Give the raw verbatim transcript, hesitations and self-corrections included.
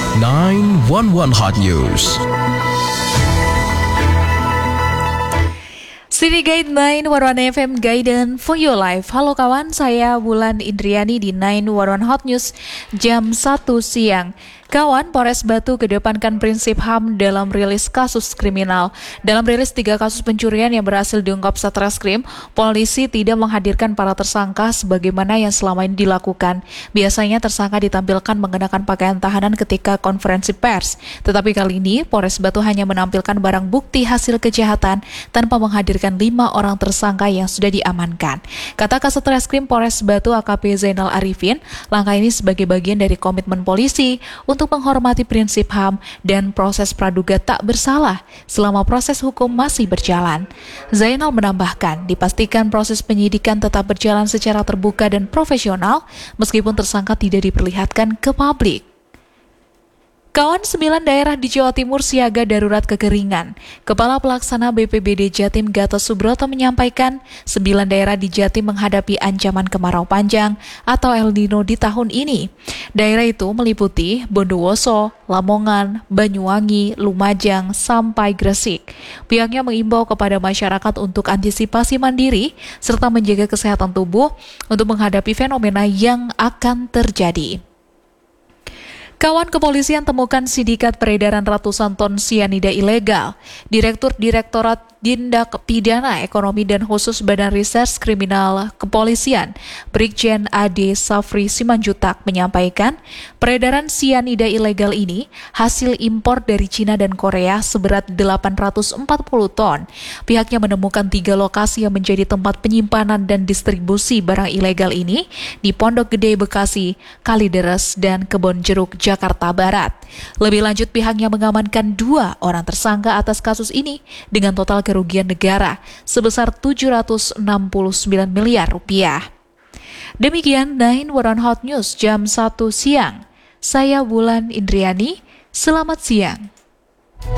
nine one one Hot News. City Guide sembilan satu satu F M Guidance for Your Life. Halo kawan, saya Wulan Indriani di sembilan satu satu Hot News jam satu siang. Kawan, Polres Batu kedepankan prinsip H A M dalam rilis kasus kriminal. Dalam rilis tiga kasus pencurian yang berhasil diungkap Satreskrim, polisi tidak menghadirkan para tersangka sebagaimana yang selama ini dilakukan. Biasanya tersangka ditampilkan mengenakan pakaian tahanan ketika konferensi pers. Tetapi kali ini, Polres Batu hanya menampilkan barang bukti hasil kejahatan tanpa menghadirkan lima orang tersangka yang sudah diamankan. Kata Kasat Reskrim Polres Batu A K P Zainal Arifin, langkah ini sebagai bagian dari komitmen polisi untuk menghormati prinsip H A M dan proses praduga tak bersalah selama proses hukum masih berjalan. Zainal menambahkan, dipastikan proses penyidikan tetap berjalan secara terbuka dan profesional meskipun tersangka tidak diperlihatkan ke publik. Kawan, sembilan daerah di Jawa Timur siaga darurat kekeringan. Kepala Pelaksana B P B D Jatim Gatot Subroto menyampaikan, sembilan daerah di Jatim menghadapi ancaman kemarau panjang atau El Nino di tahun ini. Daerah itu meliputi Bondowoso, Lamongan, Banyuwangi, Lumajang, sampai Gresik. Pihaknya mengimbau kepada masyarakat untuk antisipasi mandiri serta menjaga kesehatan tubuh untuk menghadapi fenomena yang akan terjadi. Kawan, kepolisian temukan sindikat peredaran ratusan ton sianida ilegal. Direktur Direktorat Tindak Pidana Ekonomi dan Khusus Badan Reserse Kriminal Kepolisian, Brigjen A D Safri Simanjutak menyampaikan, peredaran sianida ilegal ini hasil impor dari Cina dan Korea seberat delapan ratus empat puluh ton. Pihaknya menemukan tiga lokasi yang menjadi tempat penyimpanan dan distribusi barang ilegal ini di Pondok Gede Bekasi, Kalideres, dan Kebon Jeruk, Jakarta Barat. Lebih lanjut, pihaknya mengamankan dua orang tersangka atas kasus ini dengan total kerugian negara sebesar tujuh ratus enam puluh sembilan miliar rupiah. Demikian sembilan satu satu Hot News jam satu siang. Saya Wulan Indriani, selamat siang.